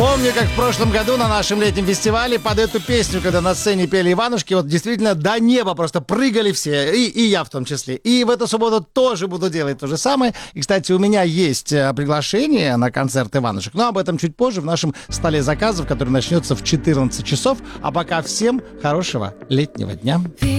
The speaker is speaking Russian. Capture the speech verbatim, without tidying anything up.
Помню, как в прошлом году на нашем летнем фестивале под эту песню, когда на сцене пели Иванушки, вот действительно до неба просто прыгали все, и, и я в том числе. И в эту субботу тоже буду делать то же самое. И, кстати, у меня есть э, приглашение на концерт Иванушек, но об этом чуть позже в нашем столе заказов, который начнется в четырнадцать часов. А пока всем хорошего летнего дня.